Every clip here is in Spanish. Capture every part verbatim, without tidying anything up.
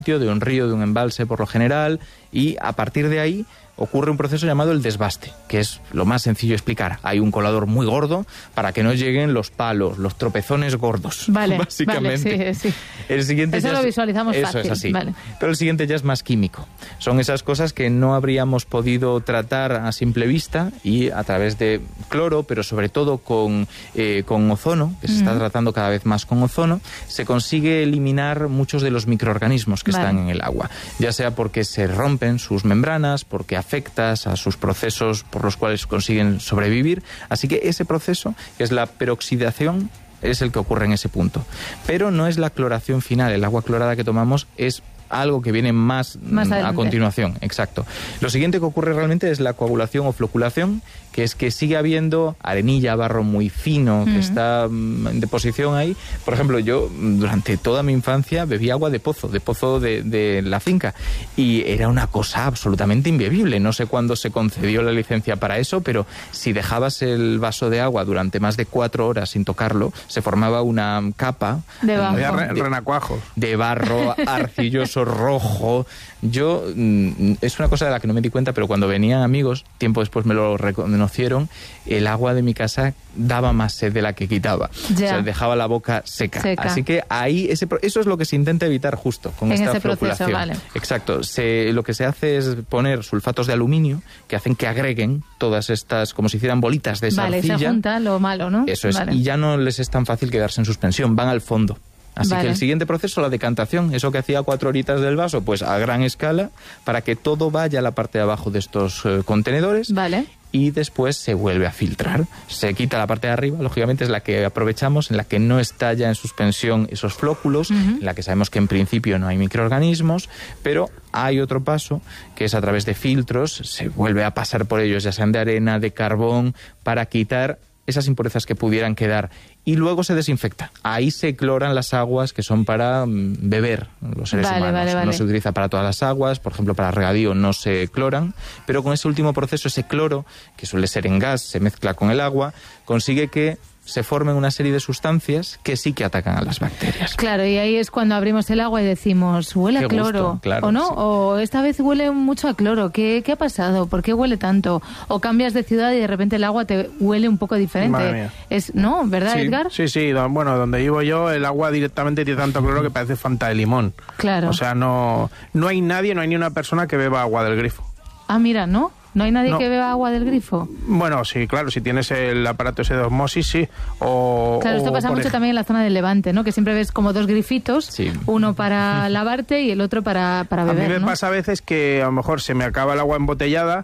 de un río, de un embalse por lo general, y a partir de ahí ocurre un proceso llamado el desbaste, que es lo más sencillo de explicar. Hay un colador muy gordo para que no lleguen los palos, los tropezones gordos, vale, básicamente. Vale, sí, sí. El siguiente Eso ya lo es, visualizamos eso fácil. es así. Vale. Pero el siguiente ya es más químico. Son esas cosas que no habríamos podido tratar a simple vista y a través de cloro, pero sobre todo con, eh, con ozono, que se está tratando cada vez más con ozono, se consigue eliminar muchos de los microorganismos que vale. están en el agua. Ya sea porque se rompen sus membranas, porque afectas a sus procesos por los cuales consiguen sobrevivir. Así que ese proceso, que es la peroxidación, es el que ocurre en ese punto. Pero no es la cloración final. El agua clorada que tomamos es algo que viene más, más a continuación. Exacto. Lo siguiente que ocurre realmente es la coagulación o floculación, que es que sigue habiendo arenilla, barro muy fino, que mm. está en deposición ahí. Por ejemplo, yo durante toda mi infancia bebí agua de pozo, de pozo de, de la finca, y era una cosa absolutamente imbebible. No sé cuándo se concedió la licencia para eso, pero si dejabas el vaso de agua durante más de cuatro horas sin tocarlo, se formaba una capa de, barro. de, renacuajos. de barro arcilloso rojo. Yo, es una cosa de la que no me di cuenta, pero cuando venían amigos, tiempo después me lo reconocieron, el agua de mi casa daba más sed de la que quitaba. Ya. O sea, dejaba la boca seca. seca. Así que ahí, ese, eso es lo que se intenta evitar justo con en esta ese floculación. Proceso, vale. Exacto. Se, lo que se hace es poner sulfatos de aluminio que hacen que agreguen todas estas, como si hicieran bolitas de esa vale, arcilla. Se junta lo malo, ¿no? Eso es. Vale. Y ya no les es tan fácil quedarse en suspensión, van al fondo. Así vale. que el siguiente proceso, la decantación, eso que hacía cuatro horitas del vaso, pues a gran escala, para que todo vaya a la parte de abajo de estos eh, contenedores. Vale. Y después se vuelve a filtrar. Se quita la parte de arriba, lógicamente es la que aprovechamos, en la que no está ya en suspensión esos flóculos, uh-huh. en la que sabemos que en principio no hay microorganismos, pero hay otro paso, que es a través de filtros, se vuelve a pasar por ellos, ya sean de arena, de carbón, para quitar esas impurezas que pudieran quedar, y luego se desinfecta. Ahí se cloran las aguas que son para mm, beber los seres vale, humanos. Vale, vale. No se utiliza para todas las aguas, por ejemplo, para regadío no se cloran, pero con ese último proceso, ese cloro, que suele ser en gas, se mezcla con el agua, consigue que se formen una serie de sustancias que sí que atacan a las bacterias. Claro, y ahí es cuando abrimos el agua y decimos, huele Qué a cloro, gusto, claro, o no, sí. o esta vez huele mucho a cloro, ¿Qué, ¿qué ha pasado? ¿Por qué huele tanto? O cambias de ciudad y de repente el agua te huele un poco diferente. Madre mía. Es, ¿no? ¿Verdad, sí, Edgar? Sí, sí, bueno, donde vivo yo el agua directamente tiene tanto cloro que parece Fanta de limón. Claro. O sea, no, no hay nadie, no hay ni una persona que beba agua del grifo. Ah, mira, ¿no? ¿No hay nadie no. que beba agua del grifo? Bueno, sí, claro, si tienes el aparato ese de osmosis, sí. O, claro, esto o pasa mucho ej- también en la zona del Levante, ¿no? Que siempre ves como dos grifitos, sí. uno para lavarte y el otro para, para beber, A mí me ¿no? pasa a veces que a lo mejor se me acaba el agua embotellada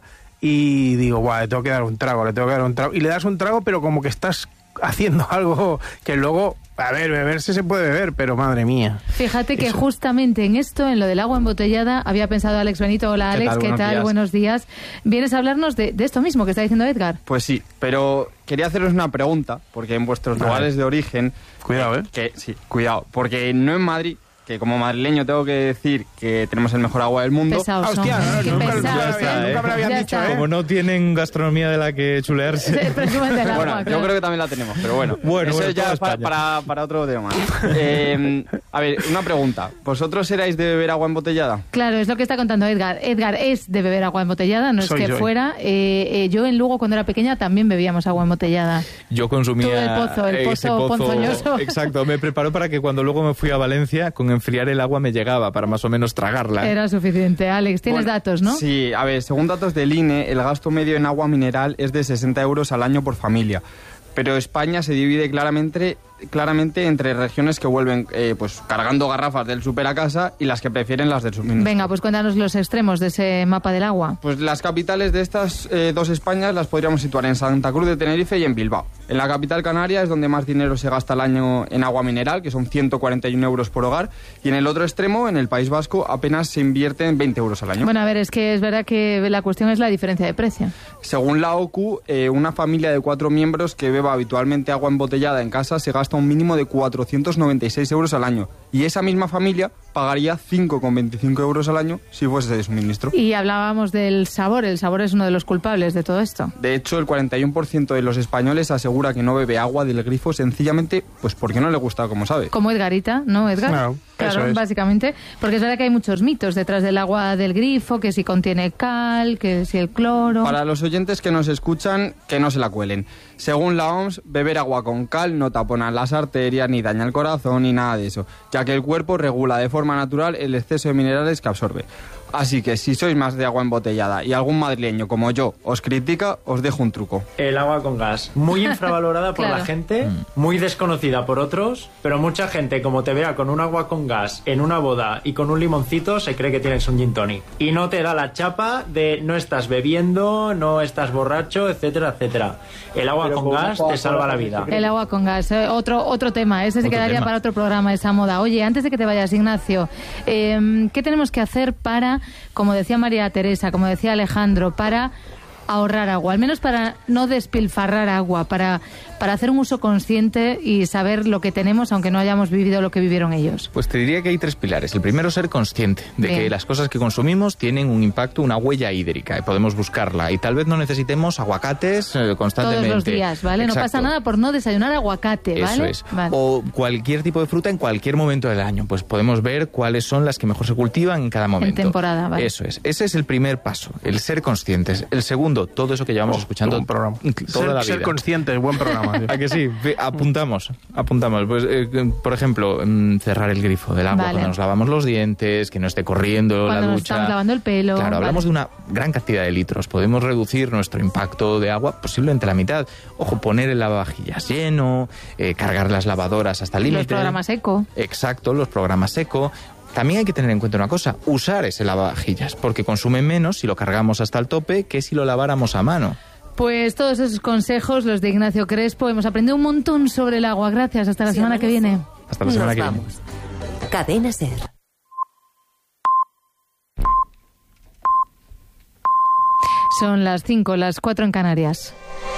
y digo, guau, le tengo que dar un trago, le tengo que dar un trago. Y le das un trago, pero como que estás haciendo algo que luego... A ver, beberse se puede beber, pero madre mía. Fíjate que Eso. justamente en esto, en lo del agua embotellada, había pensado Alex Benito. Hola, Alex, ¿qué tal? ¿Qué tal? Buenos días. Buenos días. Vienes a hablarnos de, de esto mismo que está diciendo Edgar. Pues sí, pero quería haceros una pregunta, porque en vuestros Vale. lugares de origen... Cuidado, ¿eh? Que, sí, cuidado, porque no en Madrid, que como madrileño tengo que decir que tenemos el mejor agua del mundo. Pesados Ah, hostia, son. no, Qué nunca, pesados, nunca, ¿eh? nunca me lo habían Ya dicho, está. ¿eh? Como no tienen gastronomía de la que chulearse. Se presumen del agua, Bueno, claro. yo creo que también la tenemos, pero bueno. Bueno, eso bueno, ya toda es para, España. para, para otro tema. Eh, a ver, una pregunta. ¿Vosotros erais de beber agua embotellada? Claro, es lo que está contando Edgar. Edgar es de beber agua embotellada, no es Soy, que soy. fuera. Eh, eh, yo en Lugo, cuando era pequeña, también bebíamos agua embotellada. Yo consumía Tú el pozo, el ese pozo ponzoñoso. Exacto, me preparó para que cuando luego me fui a Valencia, con enfriar el agua me llegaba para más o menos tragarla. Era suficiente. Alex, tienes Bueno, datos, ¿no? Sí, a ver, según datos del I N E, el gasto medio en agua mineral es de sesenta euros al año por familia. Pero España se divide claramente, claramente entre regiones que vuelven eh, pues cargando garrafas del súper a casa y las que prefieren las del suministro. Venga, pues cuéntanos los extremos de ese mapa del agua. Pues las capitales de estas eh, dos Españas las podríamos situar en Santa Cruz de Tenerife y en Bilbao. En la capital canaria es donde más dinero se gasta al año en agua mineral, que son ciento cuarenta y uno euros por hogar, y en el otro extremo, en el País Vasco, apenas se invierten veinte euros al año. Bueno, a ver, es que es verdad que la cuestión es la diferencia de precio. Según la O C U, eh, una familia de cuatro miembros que beba habitualmente agua embotellada en casa se gasta un mínimo de cuatrocientos noventa y seis euros al año. y esa misma familia pagaría cinco coma veinticinco euros al año si fuese de suministro. Y hablábamos del sabor, el sabor es uno de los culpables de todo esto. De hecho, el cuarenta y uno por ciento de los españoles asegura que no bebe agua del grifo sencillamente pues porque no le gusta como sabe. Como Edgarita, ¿no, Edgar? No, claro, eso es. Básicamente, porque es verdad que hay muchos mitos detrás del agua del grifo, que si contiene cal, que si el cloro... Para los oyentes que nos escuchan, que no se la cuelen. Según la O M S, beber agua con cal no tapona las arterias, ni daña el corazón, ni nada de eso, ya que el cuerpo regula de forma natural el exceso de minerales que absorbe. Así que si sois más de agua embotellada y algún madrileño como yo os critica, os dejo un truco. El agua con gas, muy infravalorada por Claro. la gente, muy desconocida por otros, pero mucha gente, como te vea con un agua con gas en una boda y con un limoncito, se cree que tienes un gin tonic. Y no te da la chapa de no estás bebiendo, no estás borracho, etcétera, etcétera. El agua con gas te salva la vida. El agua con gas, eh, otro otro tema, ese se Otro quedaría tema. para otro programa, esa moda. Oye, antes de que te vayas, Ignacio, eh, ¿qué tenemos que hacer para, como decía María Teresa, como decía Alejandro, para ahorrar agua, al menos para no despilfarrar agua, para, para hacer un uso consciente y saber lo que tenemos, aunque no hayamos vivido lo que vivieron ellos? Pues te diría que hay tres pilares. El primero, ser consciente de Bien. que las cosas que consumimos tienen un impacto, una huella hídrica, y podemos buscarla. Y tal vez no necesitemos aguacates eh, constantemente. Todos los días, ¿vale? No Exacto. pasa nada por no desayunar aguacate, ¿vale? Eso es. Vale. O cualquier tipo de fruta en cualquier momento del año. Pues podemos ver cuáles son las que mejor se cultivan en cada momento. temporada, vale. Eso es. Ese es el primer paso, el ser conscientes. El segundo, todo eso que llevamos Oh, escuchando buen programa. toda ser, la ser vida. conscientes, buen programa. ¿A que sí? Ve, Apuntamos, apuntamos. Pues, eh, por ejemplo, mm, cerrar el grifo del agua Vale. cuando nos lavamos los dientes, que no esté corriendo Cuando la nos ducha. estamos lavando el pelo. Claro, hablamos Vale. de una gran cantidad de litros. Podemos reducir nuestro impacto de agua posiblemente la mitad. Ojo, poner el lavavajillas lleno, eh, cargar las lavadoras hasta el límite. Los programas eco. Exacto, los programas eco. También hay que tener en cuenta una cosa, usar ese lavavajillas, porque consume menos si lo cargamos hasta el tope que si lo laváramos a mano. Pues todos esos consejos, los de Ignacio Crespo, hemos aprendido un montón sobre el agua. Gracias, hasta la semana que viene. Hasta la semana Nos que viene. vamos. Cadena Ser. Son las cinco, las cuatro en Canarias.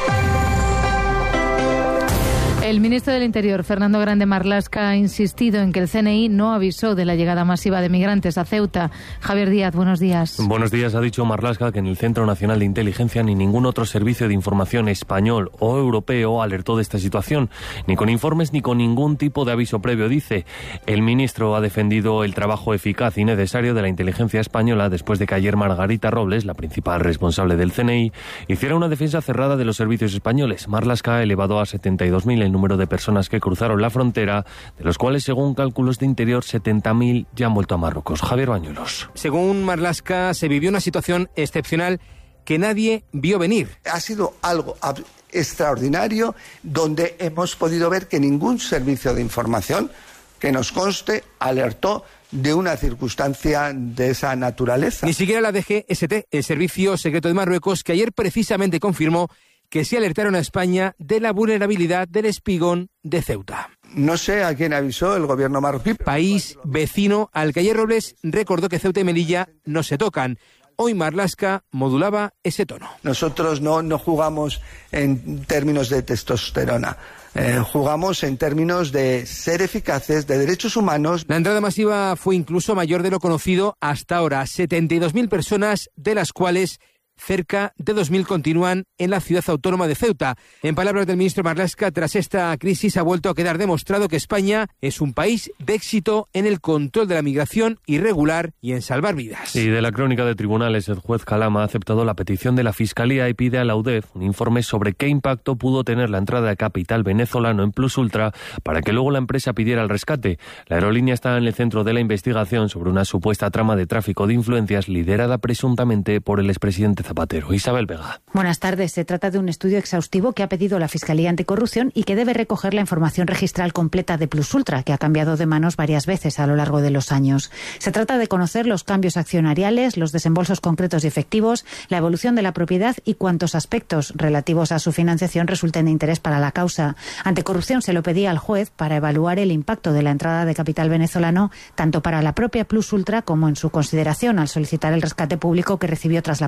El ministro del Interior, Fernando Grande Marlaska, ha insistido en que el C N I no avisó de la llegada masiva de migrantes a Ceuta. Javier Díaz, buenos días. Buenos días. Ha dicho Marlaska que en el Centro Nacional de Inteligencia ni ningún otro servicio de información español o europeo alertó de esta situación, ni con informes ni con ningún tipo de aviso previo, dice. El ministro ha defendido el trabajo eficaz y necesario de la inteligencia española después de que ayer Margarita Robles, la principal responsable del C N I, hiciera una defensa cerrada de los servicios españoles. Marlaska ha elevado a setenta y dos mil el número de personas que cruzaron la frontera, de los cuales, según cálculos de Interior, setenta mil ya han vuelto a Marruecos. Javier Bañuelos. Según Marlaska, se vivió una situación excepcional que nadie vio venir. Ha sido algo ab- extraordinario donde hemos podido ver que ningún servicio de información que nos conste alertó de una circunstancia de esa naturaleza. Ni siquiera la D G S T, el Servicio Secreto de Marruecos, que ayer precisamente confirmó que sí alertaron a España de la vulnerabilidad del espigón de Ceuta. No sé a quién avisó el gobierno marroquí. País vecino al que ayer Robles recordó que Ceuta y Melilla no se tocan. Hoy Marlaska modulaba ese tono. Nosotros no, no jugamos en términos de testosterona. Eh, jugamos en términos de ser eficaces, de derechos humanos. La entrada masiva fue incluso mayor de lo conocido hasta ahora. setenta y dos mil personas, de las cuales cerca de dos mil continúan en la ciudad autónoma de Ceuta. En palabras del ministro Marlaska, tras esta crisis ha vuelto a quedar demostrado que España es un país de éxito en el control de la migración irregular y en salvar vidas. Y de la crónica de tribunales, el juez Calama ha aceptado la petición de la Fiscalía y pide a la U D E F un informe sobre qué impacto pudo tener la entrada de capital venezolano en Plus Ultra para que luego la empresa pidiera el rescate. La aerolínea está en el centro de la investigación sobre una supuesta trama de tráfico de influencias liderada presuntamente por el expresidente Zapatero. Isabel Vega. Buenas tardes. Se trata de un estudio exhaustivo que ha pedido la Fiscalía Anticorrupción y que debe recoger la información registral completa de Plus Ultra, que ha cambiado de manos varias veces a lo largo de los años. Se trata de conocer los cambios accionariales, los desembolsos concretos y efectivos, la evolución de la propiedad y cuántos aspectos relativos a su financiación resulten de interés para la causa. Anticorrupción se lo pedía al juez para evaluar el impacto de la entrada de capital venezolano tanto para la propia Plus Ultra como en su consideración al solicitar el rescate público que recibió tras la pandemia.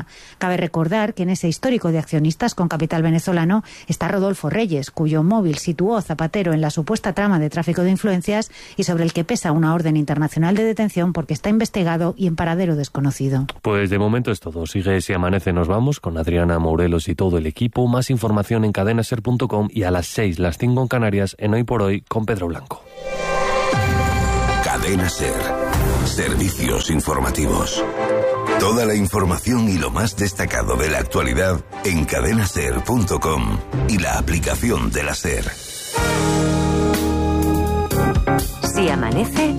España. Cabe recordar que en ese histórico de accionistas con capital venezolano está Rodolfo Reyes, cuyo móvil situó Zapatero en la supuesta trama de tráfico de influencias y sobre el que pesa una orden internacional de detención porque está investigado y en paradero desconocido. Pues de momento es todo. Sigue Si Amanece Nos Vamos con Adriana Morelos y todo el equipo. Más información en cadena ser punto com y a las seis, las cinco en Canarias, en Hoy por Hoy con Pedro Blanco. Cadena Ser. Servicios informativos. Toda la información y lo más destacado de la actualidad en cadena ser punto com y la aplicación de la SER. Si amanece,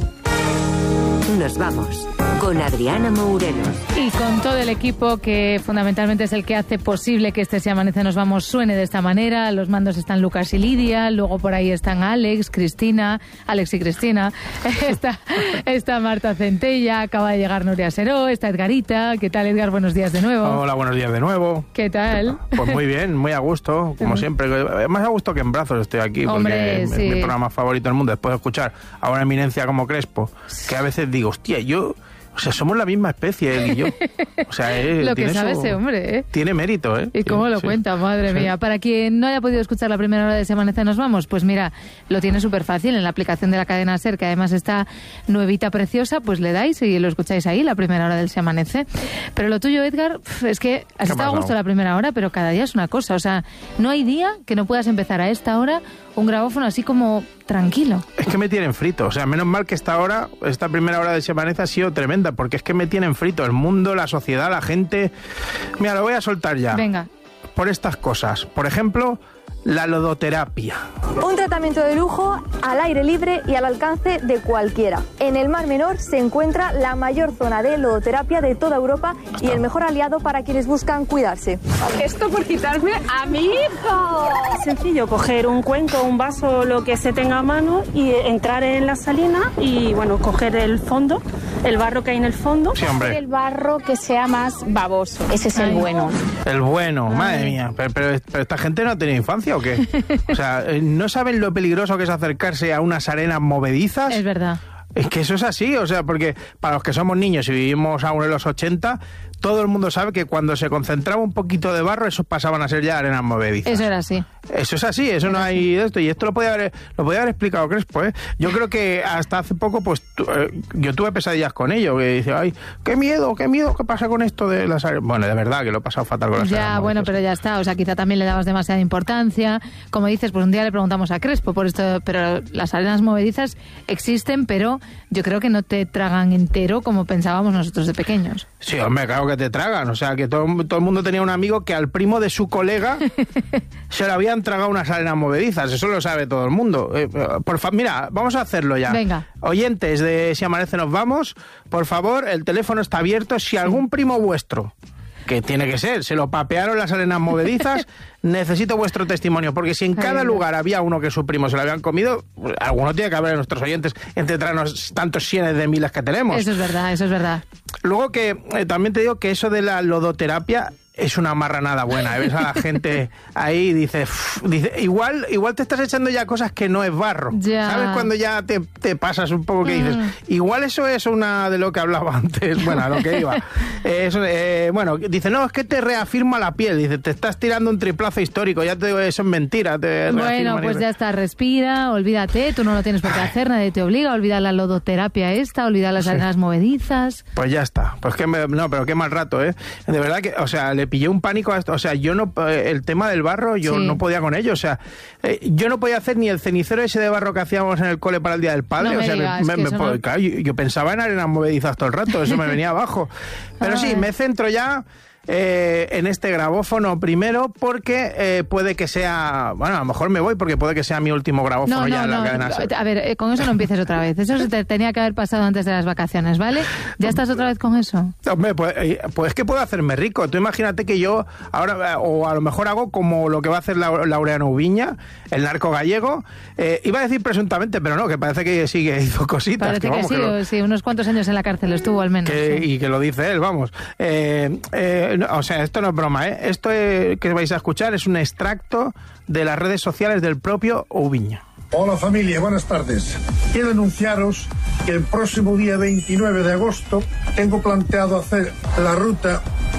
nos vamos con Adriana Morelos. Y con todo el equipo que fundamentalmente es el que hace posible que este Si Amanece Nos Vamos suene de esta manera. Los mandos están Lucas y Lidia, luego por ahí están Alex, Cristina, Alex y Cristina, está, está Marta Centella, acaba de llegar Nuria Seró, está Edgarita. ¿Qué tal, Edgar? Buenos días de nuevo. Hola, buenos días de nuevo. ¿Qué tal? Pues muy bien, muy a gusto, como siempre. Más a gusto que en brazos estoy aquí, Hombre, porque sí. es mi programa favorito del mundo. Después de escuchar a una eminencia como Crespo, que a veces digo, hostia, yo... O sea, somos la misma especie, él y yo. O sea, él, lo que sabe su, ese hombre, ¿eh? Tiene mérito, ¿eh? ¿Y cómo lo sí. cuenta? Madre sí. mía. Para quien no haya podido escuchar la primera hora de Si Amanece Nos Vamos, pues mira, lo tiene súper fácil en la aplicación de la cadena SER, que además está nuevita, preciosa, pues le dais y lo escucháis ahí, la primera hora del Si Amanece. Pero lo tuyo, Edgar, es que has estado a gusto la primera hora, pero cada día es una cosa. O sea, no hay día que no puedas empezar a esta hora un grabófono así como tranquilo. Es que me tienen frito. O sea, menos mal que esta hora, esta primera hora de Si Amanece ha sido tremenda, porque es que me tienen frito. El mundo, la sociedad, la gente... Mira, lo voy a soltar ya. Venga. Por estas cosas. Por ejemplo, la lodoterapia. Un tratamiento de lujo al aire libre y al alcance de cualquiera. En el Mar Menor se encuentra la mayor zona de lodoterapia de toda Europa y el mejor aliado para quienes buscan cuidarse. Esto por quitarme a mi hijo. Es sencillo, coger un cuenco, un vaso, lo que se tenga a mano y entrar en la salina y, bueno, coger el fondo, el barro que hay en el fondo. Sí, hombre. El barro que sea más baboso. Ese es el Ay. bueno. El bueno, Ay. madre mía. Pero, pero, pero esta gente no ha tenido infancia, ¿o qué? O sea, ¿no saben lo peligroso que es acercarse a unas arenas movedizas? Es verdad. Es que eso es así, o sea, porque para los que somos niños y vivimos aún en los ochenta, todo el mundo sabe que cuando se concentraba un poquito de barro, esos pasaban a ser ya arenas movedizas. Eso era así. Eso es así, eso Era no hay esto. Y esto lo podía haber, lo podía haber explicado Crespo, ¿eh? Yo creo que hasta hace poco, pues, tu, eh, yo tuve pesadillas con ello, que dice, ay, qué miedo, qué miedo, ¿qué pasa con esto de las arenas? Bueno, de verdad que lo he pasado fatal con las arenas Ya, bueno, pero ya está. O sea, quizá también le dabas demasiada importancia. Como dices, pues un día le preguntamos a Crespo por esto, pero las arenas movedizas existen, pero yo creo que no te tragan entero como pensábamos nosotros de pequeños. Sí, hombre, claro que te tragan. O sea, que todo, todo el mundo tenía un amigo que al primo de su colega se le habían tragado unas arenas movedizas. Eso lo sabe todo el mundo. Eh, por fa mira, vamos a hacerlo ya. Venga. Oyentes de Si Amanece Nos Vamos, por favor, el teléfono está abierto. Si algún primo vuestro, que tiene que ser, se lo papearon las arenas movedizas, necesito vuestro testimonio, porque si en cada Ay, lugar había uno que su primo se lo habían comido, alguno tiene que haber en nuestros oyentes, entre tantos cientos de miles que tenemos. Eso es verdad, eso es verdad. Luego que eh, también te digo que eso de la lodoterapia es una marranada buena. Ves a la gente ahí y dice, dice igual, igual te estás echando ya cosas que no es barro. Ya. ¿Sabes? Cuando ya te, te pasas un poco que dices, igual eso es una de lo que hablaba antes, bueno, a lo que iba. Eh, eso, eh, bueno, dice, no, es que te reafirma la piel. Dice, te estás tirando un triplazo histórico. Ya te digo, eso es mentira. Te Bueno, pues ya está, respira, olvídate, tú no lo tienes por qué hacer, nadie te obliga, olvida la lodoterapia esta, olvida las arenas sí. movedizas. Pues ya está. Pues que me, no, pero qué mal rato, ¿eh? De verdad que, o sea, le pillé un pánico a esto. O sea, yo no, el tema del barro, yo sí. no podía con ello. O sea, eh, yo no podía hacer ni el cenicero ese de barro que hacíamos en el cole para el Día del Padre. No o sea, me digas, me, me, no... claro, yo, yo pensaba en arenas movedizas todo el rato, eso me venía abajo. Pero sí, me centro ya Eh, en este grabófono primero porque eh, puede que sea, bueno, a lo mejor me voy porque puede que sea mi último grabófono no, ya no, en la no. cadena SER. A ver, eh, con eso no empieces otra vez, eso se te tenía que haber pasado antes de las vacaciones, ¿vale? ¿Ya estás otra vez con eso? Hombre, pues, eh, pues es que puedo hacerme rico. Tú imagínate que yo ahora, o a lo mejor hago como lo que va a hacer la, Laureano Ubiña, el narco gallego, eh, iba a decir presuntamente, pero no, que parece que sí que hizo cositas. Parece que, que, vamos, sí, que lo, sí, unos cuantos años en la cárcel estuvo al menos. Que, sí. Y que lo dice él, vamos. Eh, eh, no, o sea, esto no es broma, ¿eh? Esto eh, que vais a escuchar es un extracto de las redes sociales del propio Ubiña. Hola familia, buenas tardes. Quiero anunciaros que el próximo día veintinueve de agosto tengo planteado hacer la ruta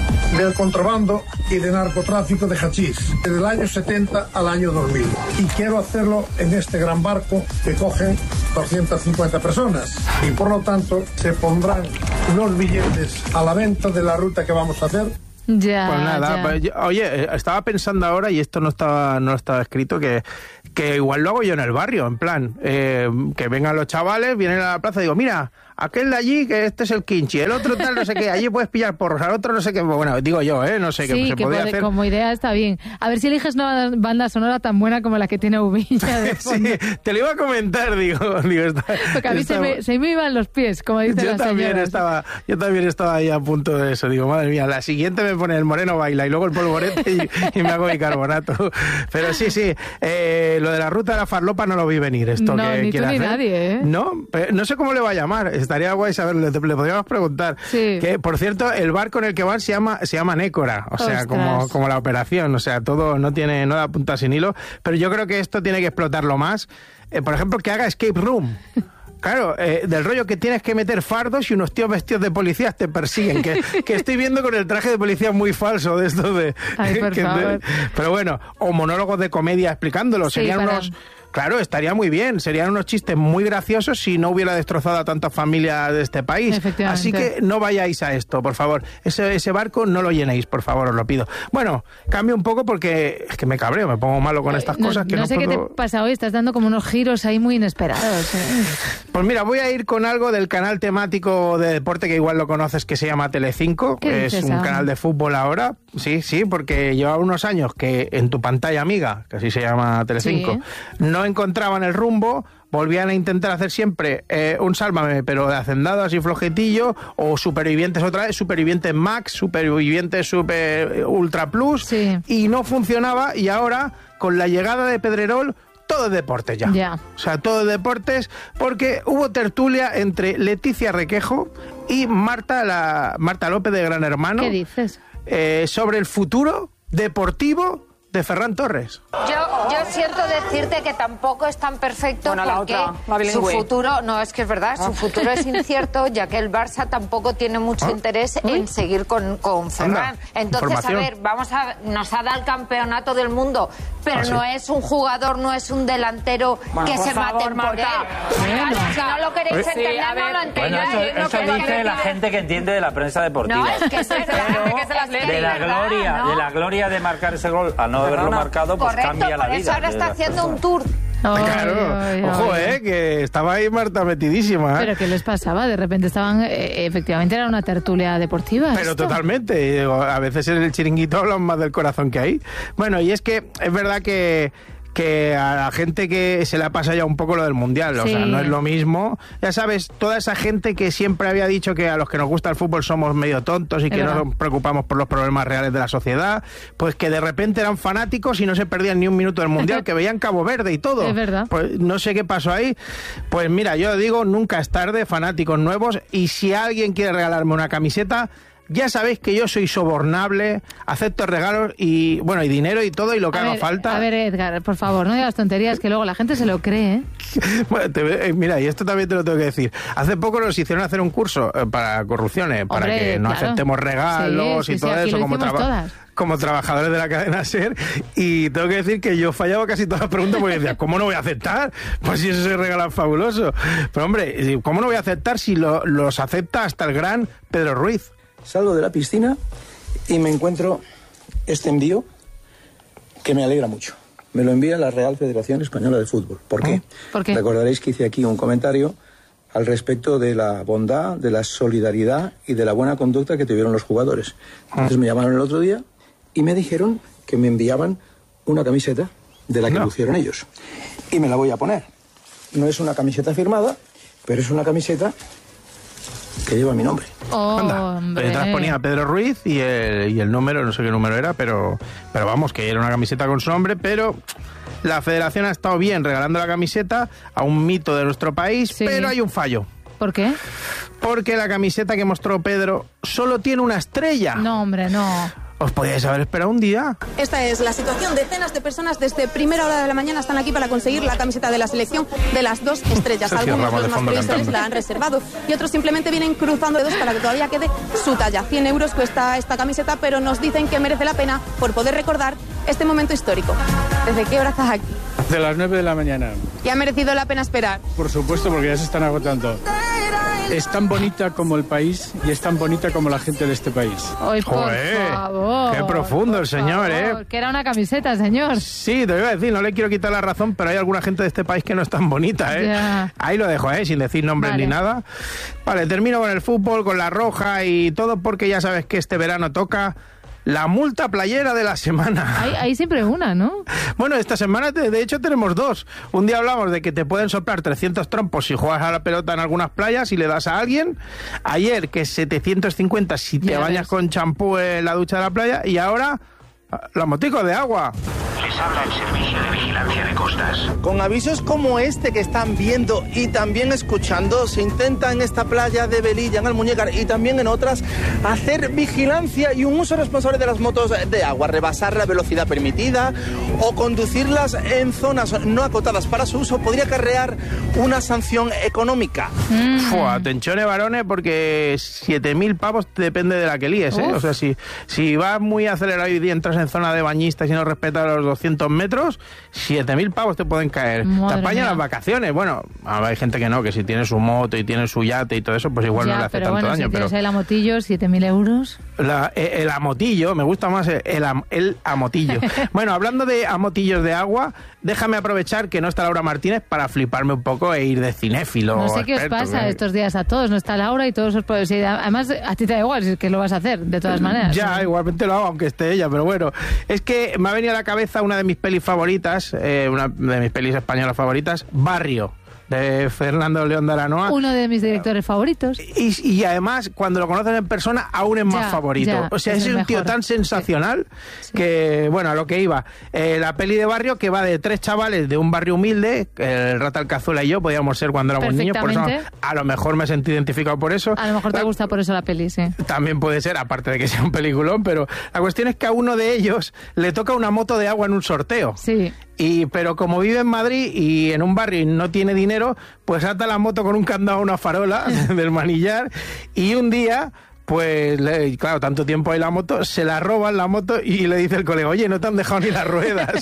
del contrabando y de narcotráfico de hachís, desde el año setenta al año dos mil. Y quiero hacerlo en este gran barco que cogen doscientas cincuenta personas. Y por lo tanto se pondrán los billetes a la venta de la ruta que vamos a hacer. Ya, pues nada, ya. pues yo- oye, estaba pensando ahora, y esto no estaba, no estaba escrito, que, que igual lo hago yo en el barrio, en plan, eh, que vengan los chavales, vienen a la plaza y digo, mira, aquel de allí, que este es el Quinchi, el otro tal, no sé qué, allí puedes pillar porros, al otro no sé qué, bueno, digo yo, ¿eh? No sé, que Sí, se que podía puede- hacer... como idea está bien. A ver si eliges una banda sonora tan buena como la que tiene Uvilla de fondo. Sí, te lo iba a comentar, digo, digo está, Porque a mí se está- me, se me iban los pies, como dicen yo las también señoras. estaba yo también estaba ahí a punto de eso, digo, madre mía, la siguiente me pone el moreno baila y luego el polvorete y, y me hago bicarbonato, pero sí, sí, eh, lo de la ruta de la farlopa no lo vi venir, esto No, que ni tú quiere ni hacer. nadie, ¿eh? No, pe- no sé cómo le va a llamar, estaría guay saberlo, le, le podríamos preguntar. Sí. Que, por cierto, el barco en el que van se llama se llama Nécora, o sea, Ostras. como, como la operación, o sea, todo no tiene, no da punta sin hilo, pero yo creo que esto tiene que explotarlo más. Eh, por ejemplo, que haga escape room. Claro, eh, del rollo que tienes que meter fardos y unos tíos vestidos de policías te persiguen, que, que estoy viendo con el traje de policía muy falso de esto de... Ay, por que- favor. pero bueno, o monólogos de comedia explicándolo, Sí, serían para- unos... Claro, estaría muy bien, serían unos chistes muy graciosos si no hubiera destrozado a tantas familias de este país. Efectivamente. Así que no vayáis a esto, por favor. Ese, ese barco no lo llenéis, por favor, os lo pido. Bueno, cambio un poco porque es que me cabreo, me pongo malo con estas No, cosas que no, no sé qué puedo... te pasa hoy, estás dando como unos giros ahí muy inesperados. ¿eh? Pues mira, voy a ir con algo del canal temático de deporte que igual lo conoces, que se llama Telecinco, ¿Qué que es dices un ahora? canal de fútbol ahora. Sí, sí, porque llevaba unos años que en tu pantalla amiga, que así se llama Telecinco, Sí. no encontraban el rumbo, volvían a intentar hacer siempre eh, un Sálvame, pero de hacendado, así flojetillo, o Supervivientes otra vez, Supervivientes Max, Supervivientes Super Ultra Plus, y no funcionaba, y ahora, con la llegada de Pedrerol, todo es deporte ya. Ya. O sea, todo es deportes, porque hubo tertulia entre Leticia Requejo y Marta, la, Marta López de Gran Hermano. ¿Qué dices? eh, sobre el futuro deportivo de Ferran Torres. Yo, yo siento decirte que tampoco es tan perfecto Bueno, la porque otra, la su bilingüe. futuro, no, es que es verdad, su futuro es incierto, ya que el Barça tampoco tiene mucho interés en seguir con, con Ferran. Entonces, a información. ver, vamos a, nos ha dado el campeonato del mundo, pero Ah, sí. no es un jugador, no es un delantero Bueno, que por se favor, maten por él. Marta. Claro, si no lo queréis Sí, entender, a no ver. lo Bueno, entendáis. eso, no eso queréis dice que la pide- gente que entiende de la prensa deportiva. No, es que es verdad, que se las lee, de la ¿verdad? gloria, ¿no? de la gloria de marcar ese gol, al no haberlo Perdona. marcado, pues Correcto, cambia la por vida. eso ahora de está las haciendo un personas. tour. Claro, ay, ojo, ay. eh, que estaba ahí Marta metidísima. ¿eh? ¿Pero qué les pasaba? De repente estaban, eh, efectivamente era una tertulia deportiva. Pero esto. totalmente. Y digo, a veces en el chiringuito hablan más del corazón que ahí. Bueno, y es que es verdad que que a la gente que se le pasa ya un poco lo del Mundial, o Sí. sea, no es lo mismo. Ya sabes, toda esa gente que siempre había dicho que a los que nos gusta el fútbol somos medio tontos y Es que no verdad. nos preocupamos por los problemas reales de la sociedad, pues que de repente eran fanáticos y no se perdían ni un minuto del Mundial, que veían Cabo Verde y todo. Es verdad. Pues no sé qué pasó ahí. Pues mira, yo digo, nunca es tarde, fanáticos nuevos, y si alguien quiere regalarme una camiseta, ya sabéis que yo soy sobornable, acepto regalos y, bueno, y dinero y todo y lo que A haga ver, falta. A ver, Edgar, por favor, no digas tonterías que luego la gente se lo cree, ¿eh? Bueno, te- eh, mira, y esto también te lo tengo que decir. Hace poco nos hicieron hacer un curso eh, para corrupciones, para Hombre, que no claro. aceptemos regalos Sí, y sí, todo sí, aquí eso lo como, hicimos traba- todas. como trabajadores de la cadena SER. Y tengo que decir que yo fallaba casi todas las preguntas porque decía, ¿cómo no voy a aceptar? Pues si eso se regala fabuloso. Pero hombre, ¿cómo no voy a aceptar si lo- los acepta hasta el gran Pedro Ruiz? Salgo de la piscina y me encuentro este envío que me alegra mucho. Me lo envía la Real Federación Española de Fútbol. ¿Por qué? ¿Por qué? Recordaréis que hice aquí un comentario al respecto de la bondad, de la solidaridad y de la buena conducta que tuvieron los jugadores. Entonces me llamaron el otro día y me dijeron que me enviaban una camiseta de la que lucieron ellos. Y me la voy a poner. No es una camiseta firmada, pero es una camiseta que lleva mi nombre. Oh, Anda, hombre. detrás ponía Pedro Ruiz y el, y el número, no sé qué número era, pero, pero vamos, que era una camiseta con su nombre, pero la federación ha estado bien regalando la camiseta a un mito de nuestro país, pero hay un fallo. ¿Por qué? Porque la camiseta que mostró Pedro solo tiene una estrella. No, hombre, no. os podíais haber esperado un día. Esta es la situación. Decenas de personas desde primera hora de la mañana están aquí para conseguir la camiseta de la selección de las dos estrellas. Sergio Algunos Ramos de de los más fondo prioristas cantando. la han reservado y otros simplemente vienen cruzando dedos para que todavía quede su talla. cien euros cuesta esta camiseta, pero nos dicen que merece la pena por poder recordar este momento histórico. ¿Desde qué hora estás aquí? De las nueve de la mañana. ¿Y ha merecido la pena esperar? Por supuesto, porque ya se están agotando. Es tan bonita como el país y es tan bonita como la gente de este país. Ay, por Joder, favor. qué profundo el señor, Por, ¿eh? que era una camiseta, señor. Sí, te lo iba a decir, no le quiero quitar la razón, pero hay alguna gente de este país que no es tan bonita, ¿eh? Ya. Ahí lo dejo, ¿eh? Sin decir nombres Vale. ni nada. Vale, termino con el fútbol, con la roja y todo porque ya sabes que este verano toca la multa playera de la semana. Hay, hay siempre una, ¿no? Bueno, esta semana de, de hecho tenemos dos. Un día hablamos de que te pueden soplar trescientos trompos si juegas a la pelota en algunas playas y le das a alguien. Ayer que setecientos cincuenta si te Ya bañas ves. con champú en la ducha de la playa. Y ahora, los moticos de agua. Les habla el Servicio de Vigilancia de Costas. Con avisos como este que están viendo y también escuchando, se intenta en esta playa de Velilla, en Almuñécar y también en otras, hacer vigilancia y un uso responsable de las motos de agua, rebasar la velocidad permitida o conducirlas en zonas no acotadas para su uso podría acarrear una sanción económica. Mm. Fua, atención, varones, porque siete mil pavos depende de la que líes, ¿eh? Uf. O sea, si, si vas muy acelerado y entras en zona de bañistas y no respetas los doscientos metros, siete mil pavos te pueden caer. Madre te apañan mía. las vacaciones. Bueno, hay gente que no, que si tiene su moto y tiene su yate y todo eso, pues igual ya, no le hace pero tanto bueno, daño. si Pero tienes el amotillo, siete mil euros. la- eh, el amotillo, me gusta más el, el am- el amotillo. Bueno, hablando de amotillos de agua, déjame aprovechar que no está Laura Martínez para fliparme un poco e ir de cinéfilo. No sé qué os experto, pasa ¿eh? estos días a todos. No está Laura y todos os pueden decir. Además, a ti te da igual, si es que lo vas a hacer, de todas maneras. Ya, igualmente lo hago, aunque esté ella, pero bueno. Es que me ha venido a la cabeza una de mis pelis favoritas, eh, una de mis pelis españolas favoritas, Barrio, de Fernando León de Aranoa. Uno de mis directores favoritos. Y, y además, cuando lo conoces en persona, aún es más Ya, favorito. ya, o sea, es es, el un tío mejor. tan sensacional que, bueno, a lo que iba. Eh, la peli de Barrio que va de tres chavales de un barrio humilde, el Rata Alcazuela y yo podíamos ser cuando éramos niños, por eso Perfectamente. a lo mejor me sentí identificado por eso. A lo mejor te gusta por eso la peli, sí. También puede ser, aparte de que sea un peliculón, pero la cuestión es que a uno de ellos le toca una moto de agua en un sorteo. Sí. Y, pero como vive en Madrid y en un barrio y no tiene dinero, pues ata la moto con un candado a una farola del manillar y un día... Pues, le- claro, tanto tiempo hay la moto, se la roban la moto y le dice el colega, oye, no te han dejado ni las ruedas.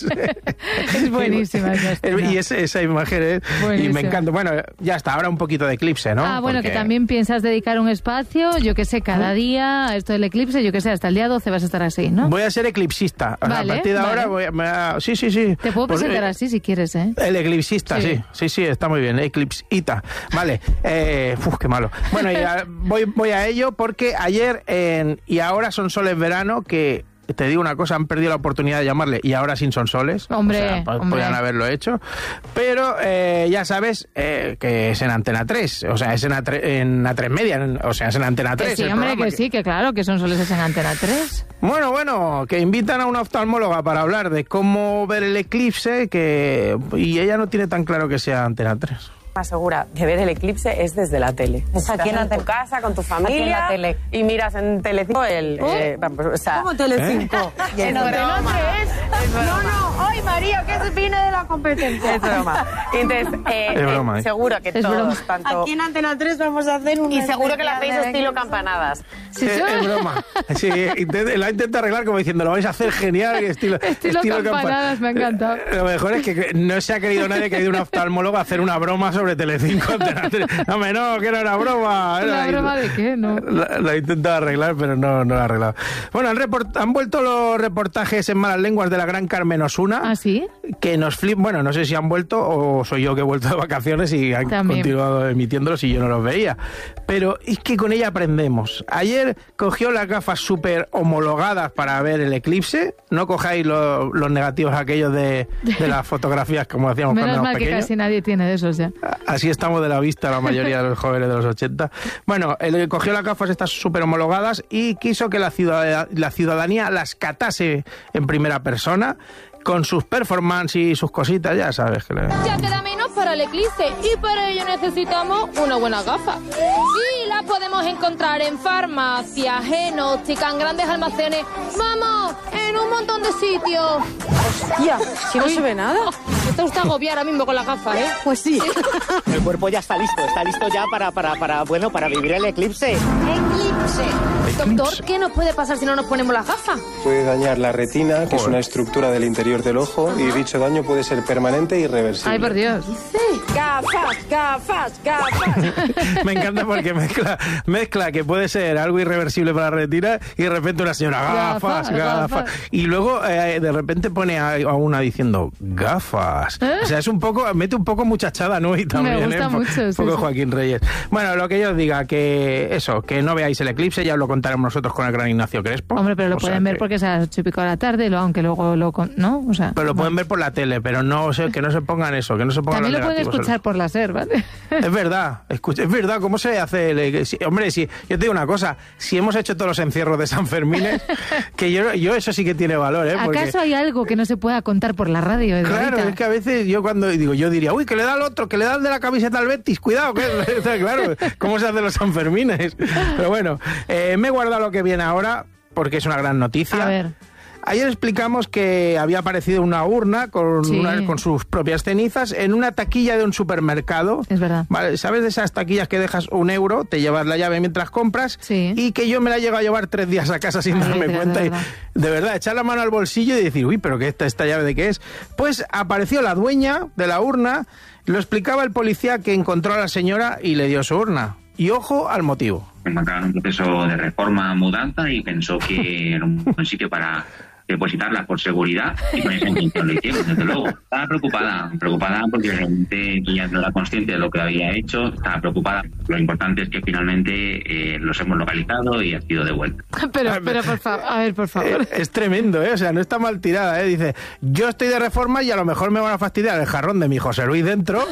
Es buenísima esa escena. Y ese- esa imagen es... Y Buenísima. me encanta. Bueno, ya está, ahora un poquito de eclipse, ¿no? Ah, bueno, Porque- que también piensas dedicar un espacio, yo que sé, cada día a esto del eclipse, yo que sé, hasta el día doce vas a estar así, ¿no? Voy a ser eclipsista. O sea, Vale, a partir de vale. ahora voy a... me va- Sí, sí, sí. Te puedo Pues, presentar eh, así si quieres, ¿eh? El eclipsista, Sí. sí. sí, sí, está muy bien, eclipsita. Vale, eh, uf, qué malo. Bueno, y a- voy, voy a ello porque ayer en Y ahora son soles verano, que te digo una cosa, han perdido la oportunidad de llamarle Y ahora sin son soles. Hombre, O sea, po- hombre. podrían haberlo hecho. Pero eh, ya sabes eh, que es en Antena tres, o sea, es en, A tres, en A tres Media, en- o sea, es en Antena tres. Que sí, el hombre, programa que que- sí, que claro, que son soles en Antena tres. Bueno, bueno, que invitan a una oftalmóloga para hablar de cómo ver el eclipse, que y ella no tiene tan claro que sea Antena tres. Asegura que ver el eclipse es desde la tele. Es aquí en Estás la tu tele. casa con tu Aquí en familia la tele. y miras en Telecinco el... ¿Oh? eh, vamos, o sea, ¿Cómo Telecinco? ¿Eh? Es broma. No, no, ay María, que viene de la competencia. Es broma. Y entonces, eh, Es broma, eh, ¿eh? seguro que Es todos, broma. tanto... Aquí en Antena tres vamos a hacer un... Y seguro que lo hacéis especial de estilo eclipse. campanadas. Sí, Eh, yo- es broma. Sí, intenta- la intenta arreglar como diciendo, lo vais a hacer genial, estilo, Estilo campanadas, me ha encantado. Eh, Lo mejor es que no se ha querido nadie que ha ido un oftalmólogo a hacer una broma sobre Telecinco. Antena tres. No, hombre, no, que era una broma. Era ¿Una broma de qué? No. La, la he intentado arreglar, pero no, no la ha arreglado. Bueno, han, report- han vuelto los reportajes en malas lenguas de la gran Carmen Osuna. ¿Ah, sí? Que nos flip, bueno, no sé si han vuelto o soy yo que he vuelto de vacaciones y han También. continuado emitiéndolos y yo no los veía. Pero es que con ella aprendemos. Ayer cogió las gafas súper homologadas para ver el eclipse. No cojáis lo- los negativos aquellos de, de las fotografías como hacíamos Menos cuando mal éramos que pequeños. casi nadie tiene de esos ya. Así estamos de la vista la mayoría de los jóvenes de los ochenta. Bueno, él cogió las gafas estas súper homologadas y quiso que la, ciudad- la ciudadanía las catase en primera persona con sus performances y sus cositas, ya sabes que le... Ya queda menos para el eclipse y para ello necesitamos una buena gafa. Y las podemos encontrar en farmacias, en óptica, en grandes almacenes, vamos, en un montón de sitios. Hostia, si no se ve nada. Está usted agobiada ahora mismo con las gafas, ¿eh? Pues sí. El cuerpo ya está listo, está listo ya para, para, para, bueno, para vivir el eclipse. Eclipse. Doctor, ¿qué nos puede pasar si no nos ponemos las gafas? Puede dañar la retina, que es una estructura del interior del ojo, y dicho daño puede ser permanente e irreversible. Ay, por Dios. Sí. Gafas, gafas, gafas. Me encanta porque mezcla, mezcla que puede ser algo irreversible para la retina y de repente una señora, gafas, gafas. gafas. Y luego eh, de repente pone a, a una diciendo, gafas. ¿Eh? O sea, es un poco, mete un poco muchachada, ¿no? Y también, me gusta ¿eh? mucho, Un sí, poco sí. Joaquín Reyes. Bueno, lo que yo os diga, que eso, que no veáis el eclipse, ya lo contaremos nosotros con el gran Ignacio Crespo. Hombre, pero lo O sea pueden ver que... porque es a las ocho y pico de la tarde, lo, aunque luego lo... con- ¿no? O sea, Pero lo pueden ver por la tele, pero no sé, que no se pongan eso, que no se pongan también los lo pueden negativos. escuchar por la SER, ¿vale? Es verdad, escucha, es verdad, ¿cómo se hace? El, si, hombre, si, yo te digo una cosa, si hemos hecho todos los encierros de San Fermín, que yo, yo eso sí que tiene valor, ¿eh? Porque, ¿Acaso hay algo que no se pueda contar por la radio, Edgarita? claro, es que a veces yo cuando digo, yo diría, uy, que le da al otro, que le da al de la camiseta al Betis, cuidado, que claro, ¿cómo se hacen los Sanfermines? Pero bueno, eh, me he guardado lo que viene ahora, porque es una gran noticia. A ver. Ayer explicamos que había aparecido una urna con, Sí. una- con sus propias cenizas en una taquilla de un supermercado. Es verdad. Vale, ¿sabes de esas taquillas que dejas un euro, te llevas la llave mientras compras? Sí. Y que yo me la llego a llevar tres días a casa sin Ay, darme de verdad, cuenta. de y verdad. de verdad, echar la mano al bolsillo y decir, uy, pero ¿qué esta, esta llave de qué es? Pues apareció la dueña de la urna, lo explicaba el policía que encontró a la señora y le dio su urna. Y ojo al motivo. Se encontraba en un proceso de reforma, mudanza y pensó que era un buen sitio para depositarla por seguridad y con esa intención lo hicieron, desde luego. Estaba preocupada, preocupada porque realmente ella no era consciente de lo que había hecho, estaba preocupada. Lo importante es que finalmente eh, los hemos localizado y ha sido devuelto. Pero, pero por favor, a ver, por favor. Eh, Es tremendo, ¿eh? O sea, no está mal tirada, ¿eh? Dice, yo estoy de reforma y a lo mejor me van a fastidiar el jarrón de mi José Luis dentro.